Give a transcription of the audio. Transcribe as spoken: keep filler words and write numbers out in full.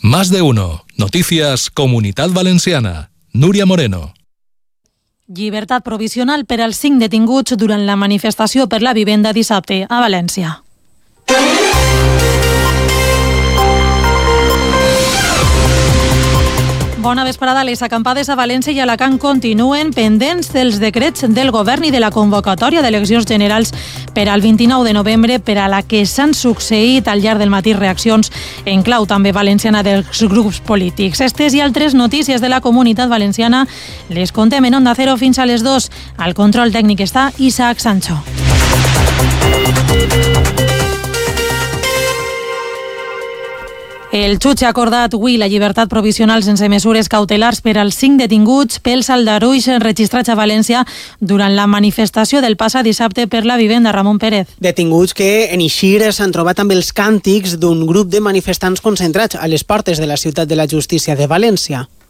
Más de uno. Noticias Comunitat Valenciana. Núria Moreno. Llibertat provisional per als cinc detinguts durant la manifestació per la vivenda dissabte a València. Bona vesprada. Les acampades a València i Alacant continuen pendents dels decrets del govern i de la convocatòria d'eleccions generals per al vint-i-nou de novembre, per a la que s'han succeït al llarg del matí reaccions en clau també valenciana dels grups polítics. Estes i altres notícies de la Comunitat Valenciana les contem en Onda Cero fins a les dos. Al control tècnic està Isaac Sancho. El jutge ha acordat avui la llibertat provisional sense mesures cautelars per als cinc detinguts pels aldarulls registrats a València durant la manifestació del passat dissabte per la vivenda Ramon Pérez. Detinguts que en eixir s'han trobat amb els càntics d'un grup de manifestants concentrats a les portes de la ciutat de la justícia de València.